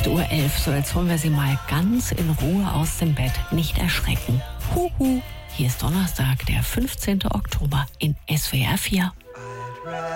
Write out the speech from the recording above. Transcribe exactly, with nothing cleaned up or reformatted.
acht Uhr elf. So, jetzt holen wir Sie mal ganz in Ruhe aus dem Bett. Nicht erschrecken. Huhu. Hier ist Donnerstag, der fünfzehnten Oktober in S W R vier.